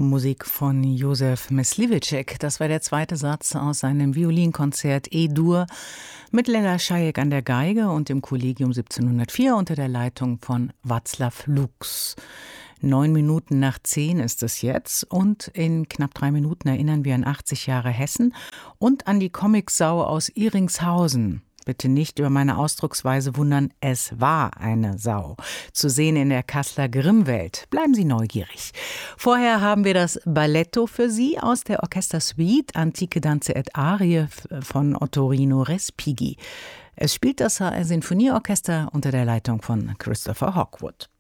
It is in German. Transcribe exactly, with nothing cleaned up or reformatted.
Musik von Józef Mysliveček. Das war der zweite Satz aus seinem Violinkonzert E-Dur mit Lella Šajek an der Geige und im Kollegium siebzehnhundertvier unter der Leitung von Václav Lux. Neun Minuten nach zehn ist es jetzt und in knapp drei Minuten erinnern wir an achtzig Jahre Hessen und an die Comicsau aus Iringshausen. Bitte nicht über meine Ausdrucksweise wundern, es war eine Sau. Zu sehen in der Kasseler Grimmwelt. Bleiben Sie neugierig. Vorher haben wir das Balletto für Sie aus der Orchestersuite Antike Danze et Arie von Ottorino Respighi. Es spielt das H R Sinfonieorchester unter der Leitung von Christopher Hogwood.